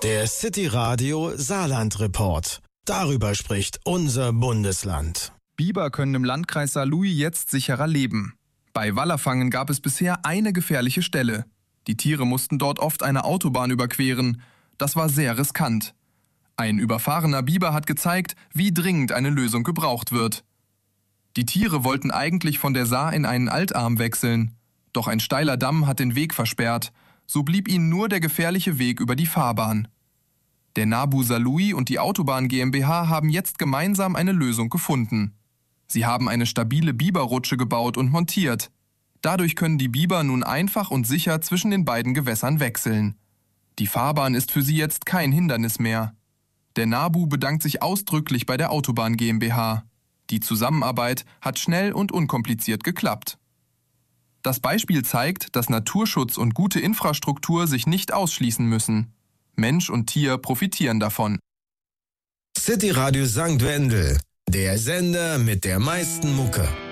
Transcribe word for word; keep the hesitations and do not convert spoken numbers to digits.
Der City Radio Saarland Report. Darüber spricht unser Bundesland. Biber können im Landkreis Saarlouis jetzt sicherer leben. Bei Wallerfangen gab es bisher eine gefährliche Stelle. Die Tiere mussten dort oft eine Autobahn überqueren. Das war sehr riskant. Ein überfahrener Biber hat gezeigt, wie dringend eine Lösung gebraucht wird. Die Tiere wollten eigentlich von der Saar in einen Altarm wechseln. Doch ein steiler Damm hat den Weg versperrt. So blieb ihnen nur der gefährliche Weg über die Fahrbahn. Der NABU Saarlouis und die Autobahn GmbH haben jetzt gemeinsam eine Lösung gefunden. Sie haben eine stabile Biberrutsche gebaut und montiert. Dadurch können die Biber nun einfach und sicher zwischen den beiden Gewässern wechseln. Die Fahrbahn ist für sie jetzt kein Hindernis mehr. Der NABU bedankt sich ausdrücklich bei der Autobahn GmbH. Die Zusammenarbeit hat schnell und unkompliziert geklappt. Das Beispiel zeigt, dass Naturschutz und gute Infrastruktur sich nicht ausschließen müssen. Mensch und Tier profitieren davon. City Radio Sankt Wendel, der Sender mit der meisten Mucke.